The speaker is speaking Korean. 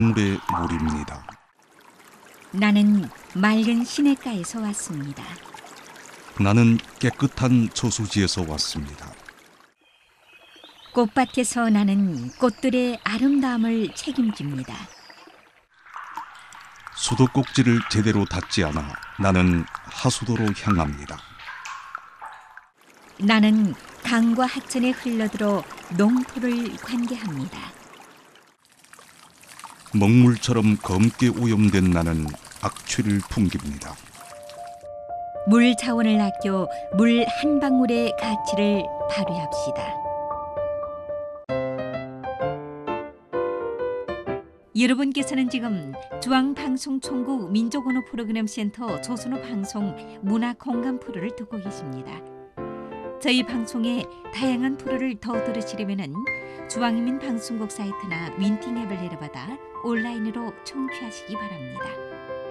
물의 물입니다. 나는 맑은 시냇가에서 왔습니다. 나는 깨끗한 저수지에서 왔습니다. 꽃밭에서 나는 꽃들의 아름다움을 책임집니다. 수도꼭지를 제대로 닫지 않아 나는 하수도로 향합니다. 나는 강과 하천에 흘러들어 농토를 관계합니다. 먹물처럼 검게 오염된 나는 악취를 풍깁니다. 물 자원을 아껴 물 한 방울의 가치를 발휘합시다. 여러분께서는 지금 중앙방송총국 민족언어 프로그램 센터 조선어 방송 문화 공감 프로를 듣고 계십니다. 저희 방송의 다양한 프로를 더 들으시려면 중앙인민방송국 사이트나 윈팅 앱을 내려받아 온라인으로 청취하시기 바랍니다.